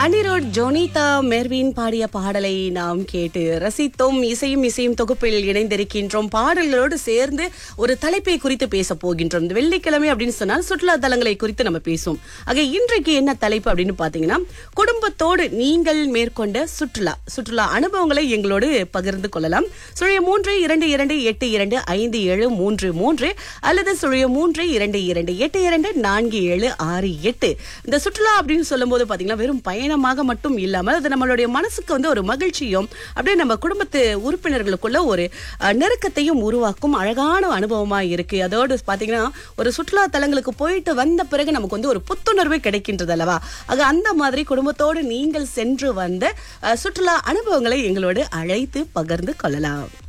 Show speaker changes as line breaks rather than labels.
Anirudh Jonita Mervin பாடிய பாடலை நாம் கேட்டு ரசித்தோம். இசையும் தொகுப்பில் இணைந்திருக்கின்றோம். பாடல்களோடு சேர்ந்து ஒரு தலைப்பை குறித்து பேச போகின்றோம். இந்த வெள்ளிக்கிழமை அப்படின்னு சொன்னால் சுற்றுலா தலங்களை குறித்து நம்ம பேசுவோம். ஆக இன்றைக்கு என்ன தலைப்பு அப்படின்னு பாத்தீங்கன்னா, குடும்பத்தோடு நீங்கள் மேற்கொண்ட சுற்றுலா அனுபவங்களை எங்களோடு பகிர்ந்து கொள்ளலாம். 322282573 அல்லது 32228246768. இந்த சுற்றுலா அப்படின்னு சொல்லும் போது பாத்தீங்கன்னா வெறும் பயணமாக மட்டும் இல்லாமல் அது நம்மளுடைய மனசுக்கு ஒரு மகிழ்ச்சியும் அப்படியே நம்ம குடும்பத்து உறுப்பினர்களுக்குள்ள ஒரு நெருக்கத்தையும் உருவாக்கும் அழகான அனுபவமா இருக்கு. அதோடு பாத்தீங்கன்னா ஒரு சுற்றுலா தலங்களுக்கு போயிட்டு வந்த பிறகு நமக்கு ஒரு புத்துணர்வு கிடைக்கின்றது அல்லவா? ஆக அந்த மாதிரி குடும்பத்தோடு நீங்கள் சென்று வந்த சுற்றுலா அனுபவங்களை எங்களோடு அழைத்து பகிர்ந்து கொள்ளலாம்.